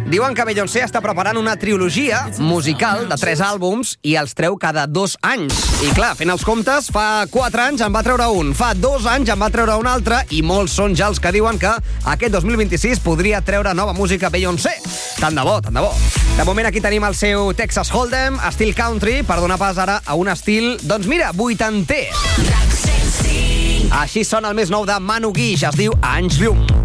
Diuen que Beyoncé està preparant una trilogia musical de 3 àlbums i els treu cada 2 anys. I clar, fent els comptes, fa 4 anys en va treure un, fa 2 anys en va treure un altre i molts són ja els que diuen que aquest 2026 podria treure nova música Beyoncé. Tant de bo, tant de bo. De moment aquí tenim el seu Texas Hold'em, estil country, per donar pas ara a un estil, doncs mira, vuitanter. Així sona el més nou de Manu Guix, es diu Anys Llum.